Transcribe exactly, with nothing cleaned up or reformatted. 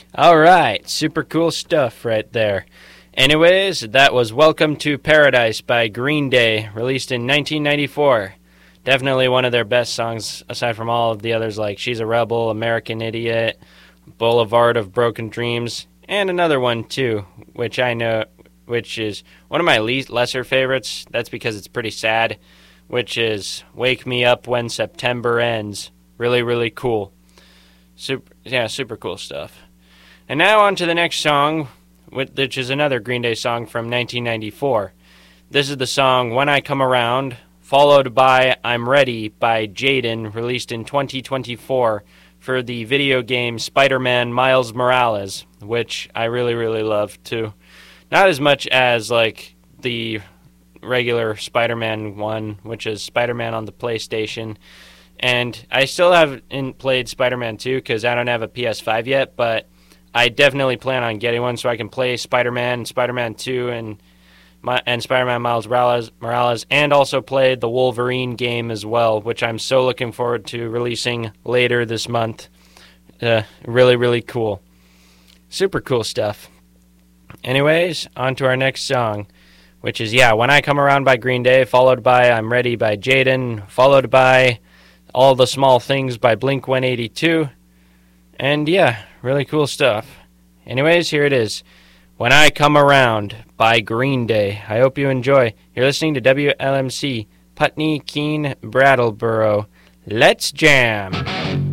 All right, super cool stuff right there. Anyways, that was Welcome to Paradise by Green Day, released in nineteen ninety-four. Definitely one of their best songs, aside from all of the others like She's a Rebel, American Idiot, Boulevard of Broken Dreams, and another one too, which I know, which is one of my least lesser favorites. That's because it's pretty sad, which is Wake Me Up When September Ends. Really, really cool. Super, yeah, super cool stuff. And now on to the next song, which is another Green Day song from nineteen ninety-four. This is the song When I Come Around, followed by I'm Ready by Jaden, released in twenty twenty-four for the video game Spider-Man Miles Morales, which I really, really love too. Not as much as like the regular Spider-Man one, which is Spider-Man on the PlayStation. And I still haven't played Spider-Man two because I don't have a P S five yet, but I definitely plan on getting one so I can play Spider-Man, Spider-Man two, and my, and Spider-Man Miles Morales, Morales, and also play the Wolverine game as well, which I'm so looking forward to releasing later this month. Uh, really, really cool. Super cool stuff. Anyways, on to our next song, which is, yeah, When I Come Around by Green Day, followed by I'm Ready by Jaden, followed by All the Small Things by Blink one eighty-two, and yeah, really cool stuff. Anyways, here it is. When I Come Around by Green Day. I hope you enjoy. You're listening to W L M C, Putney, Keene, Brattleboro. Let's jam!